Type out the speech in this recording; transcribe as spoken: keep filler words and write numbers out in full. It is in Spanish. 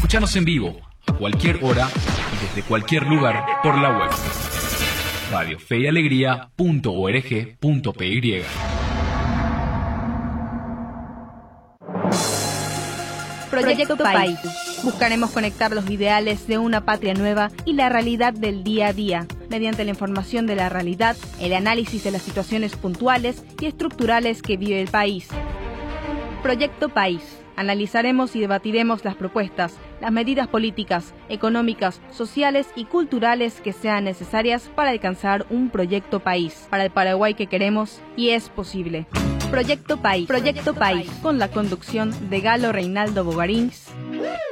Escuchanos en vivo, a cualquier hora y desde cualquier lugar por la web. radio fe y alegría punto org punto p y. Proyecto País. Buscaremos conectar los ideales de una patria nueva y la realidad del día a día, mediante la información de la realidad, el análisis de las situaciones puntuales y estructurales que vive el país. Proyecto País. Analizaremos y debatiremos las propuestas, las medidas políticas, económicas, sociales y culturales que sean necesarias para alcanzar un proyecto país, para el Paraguay que queremos y es posible. Proyecto País, Proyecto País, con la conducción de Galo Reinaldo Bogarins.